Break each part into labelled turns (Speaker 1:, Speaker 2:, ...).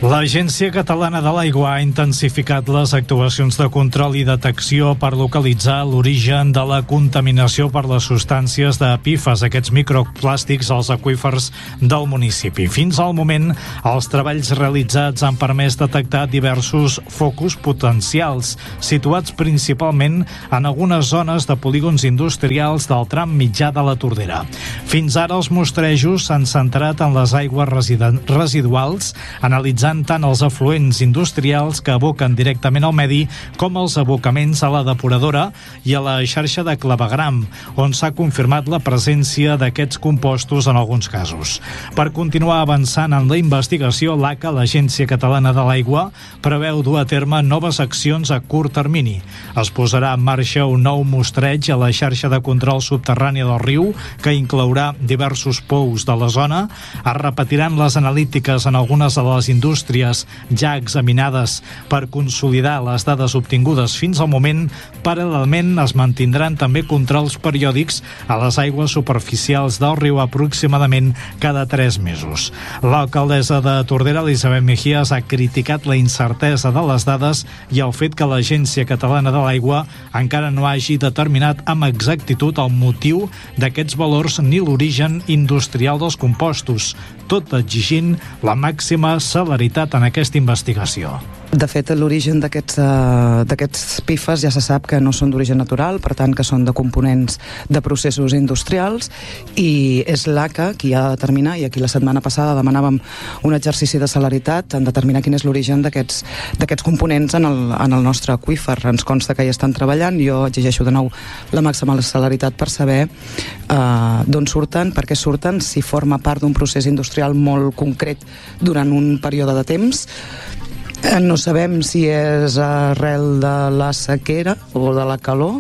Speaker 1: L'Agència Catalana de l'Aigua ha intensificat les actuacions de control i detecció per localitzar l'origen de la contaminació per les substàncies de PFAS, aquests microplàstics als aqüífers del municipi. Fins al moment, els treballs realitzats han permès detectar diversos focus potencials, situats principalment en algunes zones de polígons industrials del tram mitjà de la Tordera. Fins ara, els mostrejos s'han centrat en les aigües residuals, analitzant tant els afluents industrials que aboquen directament al medi com els abocaments a la depuradora i a la xarxa de clavegram, on s'ha confirmat la presència d'aquests compostos en alguns casos. Per continuar avançant en la investigació, l'ACA, l'Agència Catalana de l'Aigua, preveu dur a terme noves accions a curt termini. Es posarà en marxa un nou mostreig a la xarxa de control subterrani del riu, que inclourà diversos pous de la zona. Es repetiran les analítiques en algunes de les indústries ja examinades per consolidar les dades obtingudes fins al moment. Paral·lelment es mantindran també controls periòdics a les aigües superficials del riu aproximadament cada 3 mesos. L'alcaldessa de Tordera, Elisabet Mejías, ha criticat la incertesa de les dades i el fet que l'Agència Catalana de l'Aigua encara no hagi determinat amb exactitud el motiu d'aquests valors ni l'origen industrial dels compostos, tot exigint la màxima celeritat en aquesta investigació.
Speaker 2: De fet, l'origen d'aquests PFAS ja se sap que no són d'origen natural, per tant que són de components de processos industrials, i és l'ACA qui ha de determinar, i aquí la setmana passada demanàvem un exercici de celeritat en determinar quin és l'origen d'aquests components en el nostre aqüífer. Ens consta que hi estan treballant, jo exigeixo de nou la màxima celeritat per saber d'on surten, per què surten, si forma part d'un procés industrial molt concret durant un període de temps. No sabem si és arrel de la sequera o de la calor,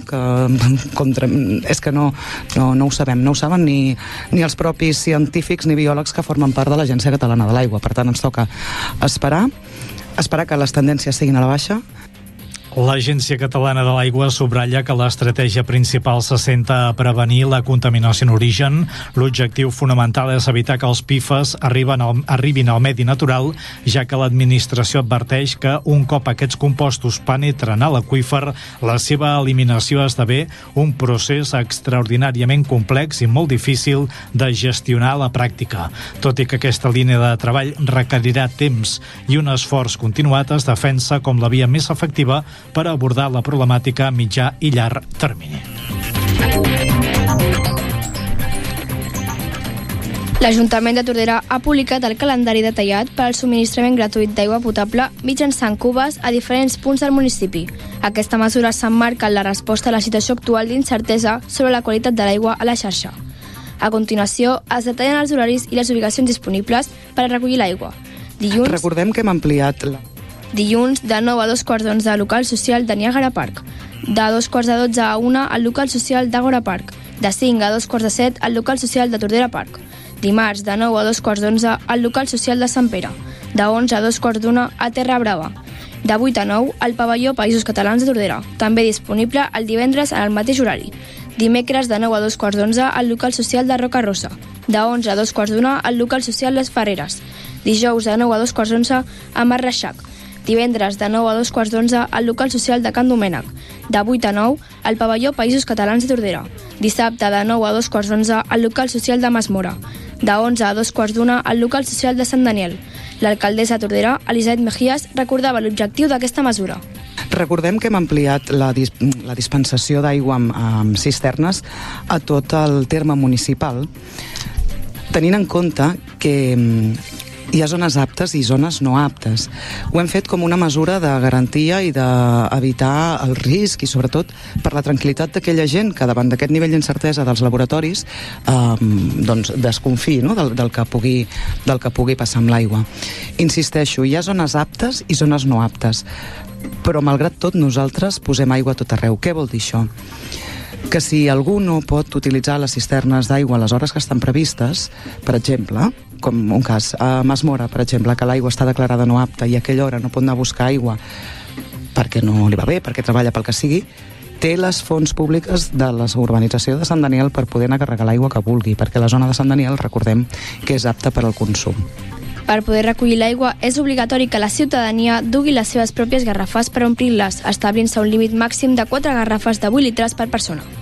Speaker 2: és que no ho sabem, no ho saben ni els propis científics ni biòlegs que formen part de l'Agència Catalana de l'Aigua. Per tant, ens toca esperar que les tendències siguin a la baixa.
Speaker 1: L'Agència Catalana de l'Aigua subratlla que l'estratègia principal se centra a prevenir la contaminació en origen. L'objectiu fonamental és evitar que els PFAS arribin al medi natural, ja que l'administració adverteix que un cop aquests compostos penetren a l'aqüífer, la seva eliminació esdevé un procés extraordinàriament complex i molt difícil de gestionar a la pràctica. Tot i que aquesta línia de treball requerirà temps i un esforç continuat, es defensa com la via més efectiva per abordar la problemàtica a mitjà i llarg termini.
Speaker 3: L'Ajuntament de Tordera ha publicat el calendari detallat per al subministrament gratuït d'aigua potable mitjançant cubes a diferents punts del municipi. Aquesta mesura s'emmarca en la resposta a la situació actual d'incertesa sobre la qualitat de l'aigua a la xarxa. A continuació, es detallen els horaris i les ubicacions disponibles per a recollir l'aigua.
Speaker 2: Recordem que hem ampliat
Speaker 3: Dilluns, de 9 a 2:15 al local social de Niagara Park. De 2:12 a 1 al local social d'Agora Park. De 5 a 2:17 al local social de Tordera Park. Dimarts, de 9 a 2:11 al local social de Sant Pere. De 11 a 2:15 a Terra Brava. De 8 a 9 al pavelló Països Catalans de Tordera. També disponible el divendres en el mateix horari. Dimecres, de 9 a 2:11 al local social de Roca Rossa. De 11 a 2:15 al local social Les Ferreres. Dijous, de 9 a 2:11 a Mar Reixac. Divendres, de 9 a 2:15 al local social de Can Domènec. De 8 a 9 al pavelló Països Catalans de Tordera. Dissabte, de 9 a 2:15 al local social de Masmora. De 11 a 2:15 al local social de Sant Daniel. L'alcaldessa de Tordera, Elisabet Mejías, recordava l'objectiu d'aquesta mesura.
Speaker 2: Recordem que hem ampliat la dispensació d'aigua amb cisternes a tot el terme municipal, tenint en compte que hi ha zones aptes i zones no aptes. Ho hem fet com una mesura de garantia i d'evitar el risc i sobretot per la tranquil·litat d'aquella gent que davant d'aquest nivell d'incertesa dels laboratoris desconfiï, no? del que pugui passar amb l'aigua. Insisteixo, hi ha zones aptes i zones no aptes, però malgrat tot nosaltres posem aigua a tot arreu. Què vol dir això? Que si algú no pot utilitzar les cisternes d'aigua a les hores que estan previstes, per exemple, com un cas a Masmora, per exemple, que l'aigua està declarada no apta i a aquella hora no pot anar a buscar aigua perquè no li va bé, perquè treballa pel que sigui, té les fonts públiques de la urbanització de Sant Daniel per poder anar a carregar l'aigua que vulgui, perquè la zona de Sant Daniel, recordem, que és apta per al consum.
Speaker 3: Per poder recollir l'aigua és obligatori que la ciutadania dugui les seves pròpies garrafes per omplir-les, establint-se un límit màxim de 4 garrafes de 8 litres per persona.